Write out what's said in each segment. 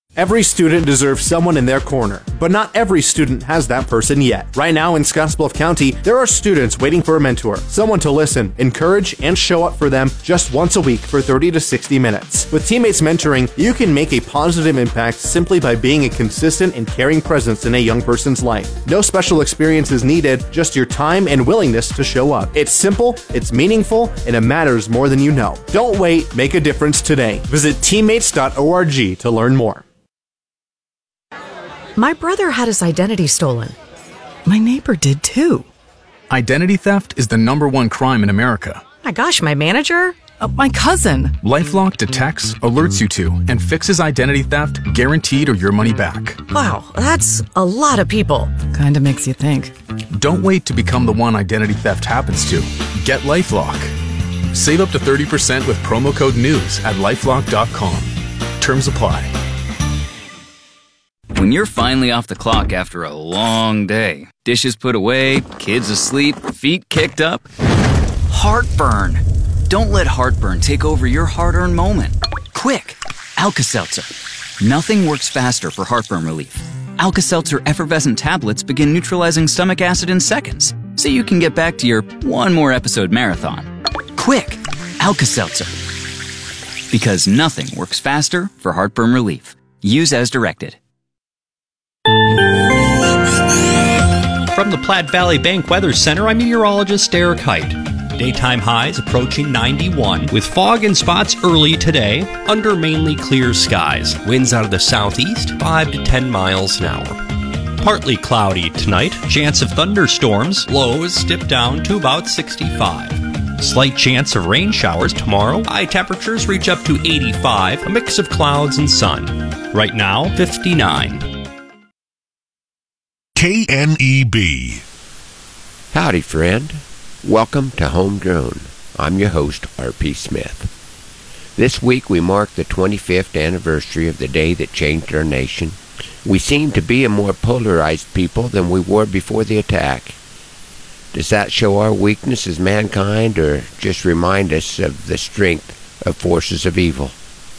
Every student deserves someone in their corner, but not every student has that person yet. Right now in Scottsbluff County, there are students waiting for a mentor, someone to listen, encourage, and show up for them just once a week for 30 to 60 minutes. With Teammates Mentoring, you can make a positive impact simply by being a consistent and caring presence in a young person's life. No special experience is needed, just your time and willingness to show up. It's simple, it's meaningful, and it matters more than you know. Don't wait, make a difference today. Visit teammates.org to learn more. My brother had his identity stolen. My neighbor did too. Identity theft is the #1 crime in America. My gosh, my manager? My cousin. LifeLock detects, alerts you to, and fixes identity theft guaranteed or your money back. Wow, that's a lot of people. Kinda makes you think. Don't wait to become the one identity theft happens to. Get LifeLock. Save up to 30% with promo code NEWS at lifelock.com. Terms apply. When you're finally off the clock after a long day, dishes put away, kids asleep, feet kicked up, heartburn. Don't let heartburn take over your hard-earned moment. Quick, Alka-Seltzer. Nothing works faster for heartburn relief. Alka-Seltzer effervescent tablets begin neutralizing stomach acid in seconds, so you can get back to your one more episode marathon. Quick, Alka-Seltzer. Because nothing works faster for heartburn relief. Use as directed. From the Platte Valley Bank Weather Center, I'm meteorologist Derek Height. Daytime highs approaching 91, with fog and spots early today, under mainly clear skies. Winds out of the southeast, 5 to 10 miles an hour. Partly cloudy tonight, chance of thunderstorms, lows dip down to about 65. Slight chance of rain showers tomorrow, high temperatures reach up to 85, a mix of clouds and sun. Right now, 59. KNEB. Howdy, friend. Welcome to Homegrown. I'm your host, R.P. Smith. This week we mark the 25th anniversary of the day that changed our nation. We seem to be a more polarized people than we were before the attack. Does that show our weakness as mankind, or just remind us of the strength of forces of evil?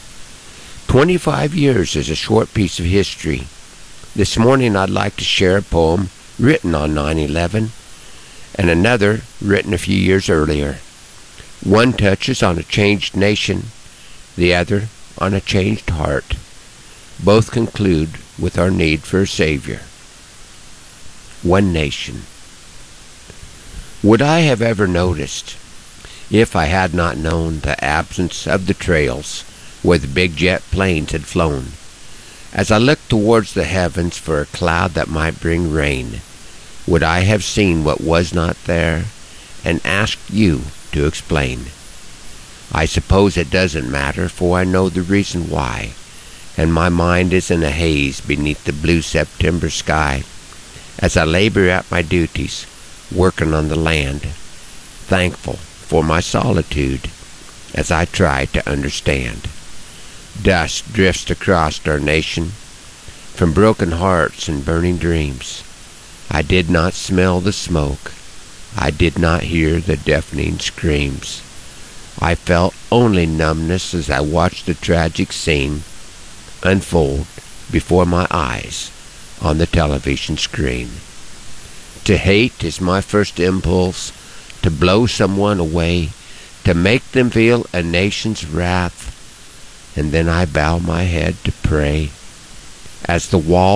25 years is a short piece of history. This morning I'd like to share a poem written on 9/11 and another written a few years earlier. One touches on a changed nation, the other on a changed heart. Both conclude with our need for a Savior. One nation. Would I have ever noticed, if I had not known the absence of the trails where the big jet planes had flown? As I looked towards the heavens for a cloud that might bring rain, would I have seen what was not there and asked you to explain? I suppose it doesn't matter, for I know the reason why, and my mind is in a haze beneath the blue September sky as I labor at my duties, working on the land, thankful for my solitude as I try to understand. Dust drifts across our nation from broken hearts and burning dreams. I did not smell the smoke. I did not hear the deafening screams. I felt only numbness as I watched the tragic scene unfold before my eyes on the television screen. To hate is my first impulse, to blow someone away, to make them feel a nation's wrath. And then I bow my head to pray as the wall